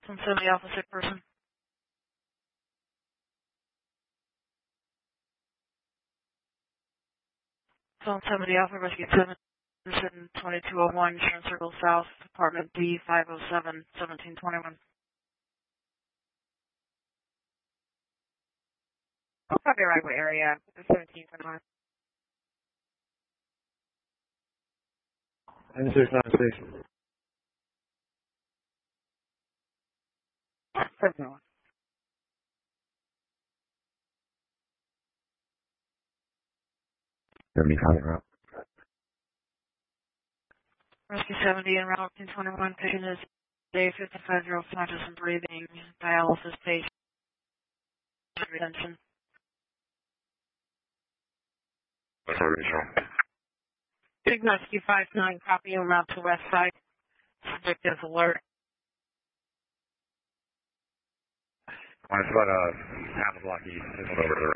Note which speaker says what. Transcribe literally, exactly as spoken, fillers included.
Speaker 1: Some seventy Alpha, sick person. Some seventy Alpha, rescue seven. Sitting twenty-two oh one, Eastern Circle South, apartment D five oh seven, seventeen twenty-one.
Speaker 2: I'll probably right away area, seventeen twenty-one.
Speaker 3: nine six nine station.
Speaker 2: seven.
Speaker 3: seventy-five route.
Speaker 1: Rescue seventy and route fifteen twenty-one. Patient is day fifty-five year old conscious and breathing. Dialysis patient. Retention.
Speaker 2: Big Rescue five nine, copy en route to West Side. Subject is alert.
Speaker 3: It's about a half a block east, over to the right.